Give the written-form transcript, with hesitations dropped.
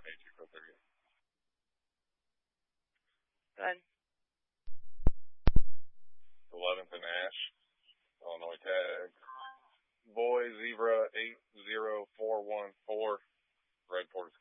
Go ahead. 11th and Ash, Illinois tag. Boy Zebra 80414, Red Porter's